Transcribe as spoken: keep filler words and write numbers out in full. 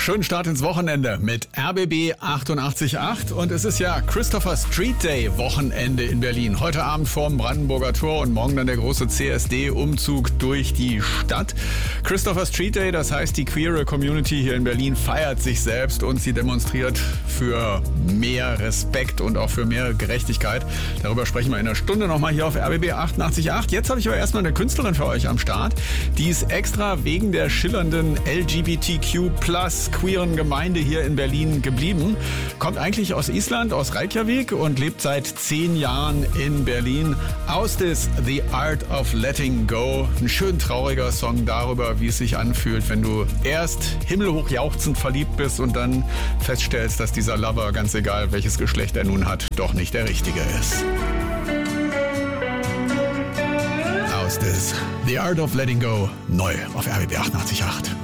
Schönen Start ins Wochenende mit R B B achtundachtzig Komma acht und es ist ja Christopher Street Day Wochenende in Berlin. Heute Abend vorm Brandenburger Tor und morgen dann der große C S D-Umzug durch die Stadt. Christopher Street Day, das heißt, die queere Community hier in Berlin feiert sich selbst und sie demonstriert für mehr Respekt und auch für mehr Gerechtigkeit. Darüber sprechen wir in einer Stunde nochmal hier auf R B B achtundachtzig Komma acht. Jetzt habe ich aber erstmal eine Künstlerin für euch am Start. Die ist extra wegen der schillernden L G B T Q plus queeren Gemeinde hier in Berlin geblieben. Kommt eigentlich aus Island, aus Reykjavik und lebt seit zehn Jahren in Berlin. Austis The Art of Letting Go. Ein schön trauriger Song darüber, wie es sich anfühlt, wenn du erst himmelhoch jauchzend verliebt bist und dann feststellst, dass dieser Lover, ganz egal welches Geschlecht er nun hat, doch nicht der richtige ist. Austis The Art of Letting Go, neu auf R B B achtundachtzig Komma acht.